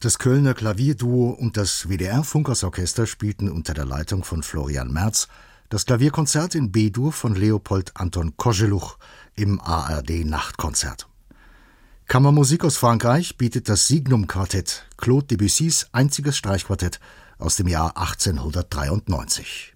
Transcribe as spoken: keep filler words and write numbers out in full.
Das Kölner Klavierduo und das W D R-Funkersorchester spielten unter der Leitung von Florian Merz das Klavierkonzert in B-Dur von Leopold Anton Kozeluch im A R D-Nachtkonzert. Kammermusik aus Frankreich bietet das Signum-Quartett, Claude Debussys einziges Streichquartett aus dem Jahr achtzehnhundertdreiundneunzig.